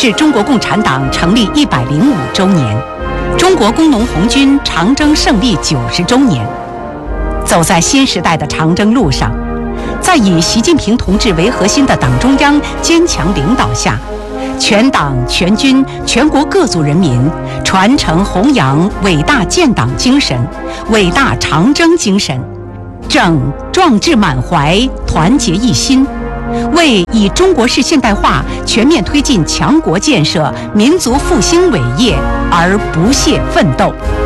是中国共产党成立105周年，中国工农红军长征胜利90周年。走在新时代的长征路上，在以习近平同志为核心的党中央坚强领导下，全党全军全国各族人民传承弘扬伟大建党精神、伟大长征精神，正壮志满怀、团结一心，为以中国式现代化全面推进强国建设、民族复兴伟业而不懈奋斗。